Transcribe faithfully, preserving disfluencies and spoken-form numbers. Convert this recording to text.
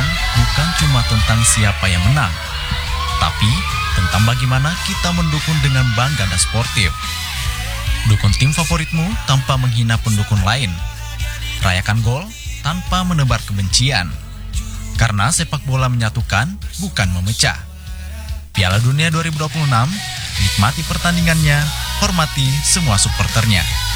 enam bukan cuma tentang siapa yang menang, tapi tentang bagaimana kita mendukung dengan bangga dan sportif. Dukung tim favoritmu tanpa menghina pendukung lain. Rayakan gol tanpa menebar kebencian. Karena sepak bola menyatukan, bukan memecah. Piala Dunia dua ribu dua puluh enam, nikmati pertandingannya, hormati semua supporternya.